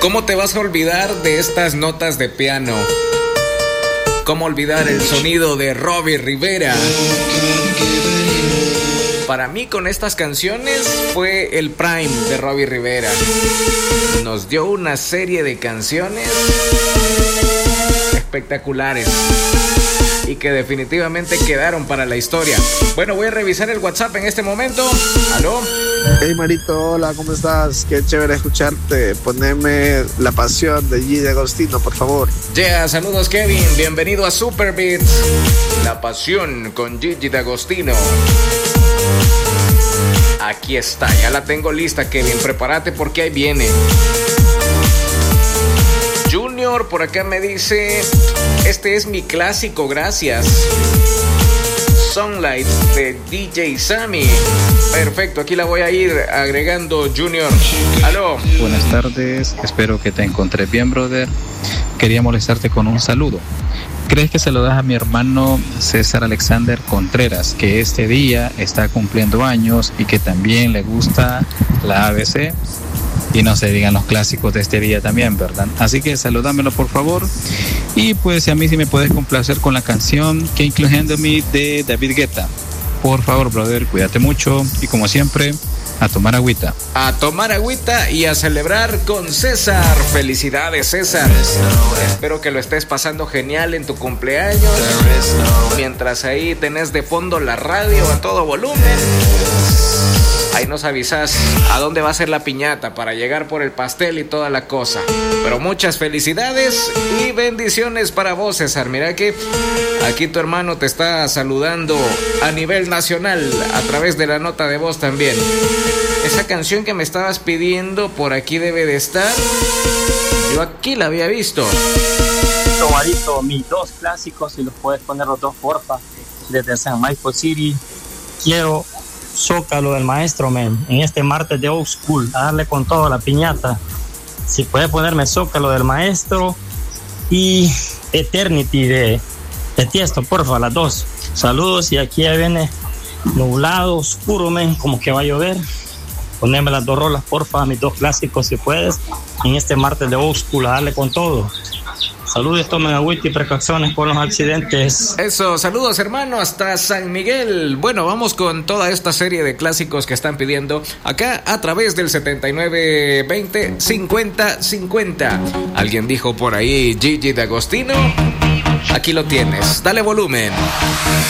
¿Cómo te vas a olvidar de estas notas de piano? ¿Cómo olvidar el sonido de Robbie Rivera? Para mí, con estas canciones fue el prime de Robbie Rivera. Nos dio una serie de canciones espectaculares y que definitivamente quedaron para la historia. Bueno, voy a revisar el WhatsApp en este momento. ¿Aló? Hey Marito, hola, ¿cómo estás? Qué chévere escucharte. Poneme La Pasión de Gigi D'Agostino, por favor. Yeah, saludos Kevin, bienvenido a Super Beats. La Pasión con Gigi D'Agostino. Aquí está, ya la tengo lista, Kevin, prepárate porque ahí viene. Junior por acá me dice: este es mi clásico, gracias. Sunlight de DJ Sammy. Perfecto, aquí la voy a ir agregando, Junior. Aló. Buenas tardes, espero que te encontres bien, brother. Quería molestarte con un saludo. ¿Crees que se lo das a mi hermano César Alexander Contreras, que este día está cumpliendo años y que también le gusta la ABC? Y no se digan los clásicos de este día también, ¿verdad? Así que salúdamelo, por favor. Y pues a mí sí me puedes complacer con la canción Can't Include Me de David Guetta. Por favor, brother, cuídate mucho y como siempre, a tomar agüita. A tomar agüita y a celebrar con César. Felicidades, César. Espero que lo estés pasando genial en tu cumpleaños. Mientras ahí tenés de fondo la radio a todo volumen. Ahí nos avisas a dónde va a ser la piñata para llegar por el pastel y toda la cosa. Pero muchas felicidades y bendiciones para vos, César. Mira que aquí tu hermano te está saludando a nivel nacional a través de la nota de voz también. Esa canción que me estabas pidiendo por aquí debe de estar. Yo aquí la había visto. Tomarito, mis dos clásicos, si los puedes poner los dos, porfa. Desde San Michael City. Quiero Zócalo del Maestro, man, en este martes de Old School, a darle con todo a la piñata. Si puede ponerme Zócalo del Maestro y Eternity de Tiesto, porfa, las dos. Saludos, y aquí ya viene nublado, oscuro, man, como que va a llover. Poneme las dos rolas, porfa, mis dos clásicos, si puedes, en este martes de Old School, a darle con todo. Saludos, tomen agüita y precauciones por los accidentes. Eso, saludos hermano, hasta San Miguel. Bueno, vamos con toda esta serie de clásicos que están pidiendo acá a través del 7920-5050. Alguien dijo por ahí Gigi D'Agostino. Aquí lo tienes, dale volumen.